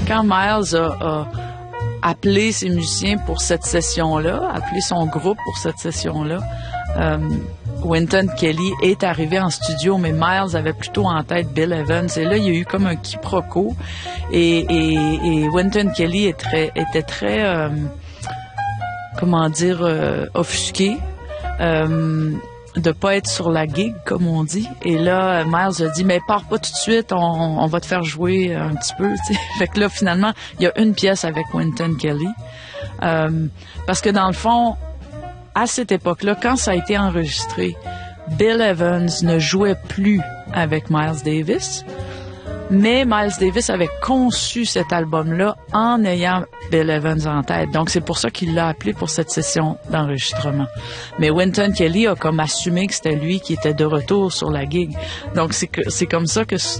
quand Miles a appelé ses musiciens pour cette session-là, appelé son groupe pour cette session-là, Wynton Kelly est arrivé en studio, mais Miles avait plutôt en tête Bill Evans. Et là, il y a eu comme un quiproquo. Et Wynton Kelly était très offusqué de pas être sur la gig, comme on dit. Et là, Miles a dit, mais pars pas tout de suite, on va te faire jouer un petit peu, tu sais. Fait que là, finalement, il y a une pièce avec Wynton Kelly. Parce que dans le fond, à cette époque-là, quand ça a été enregistré, Bill Evans ne jouait plus avec Miles Davis, mais Miles Davis avait conçu cet album-là en ayant Bill Evans en tête. Donc, c'est pour ça qu'il l'a appelé pour cette session d'enregistrement. Mais Wynton Kelly a comme assumé que c'était lui qui était de retour sur la gig. Donc, c'est comme ça que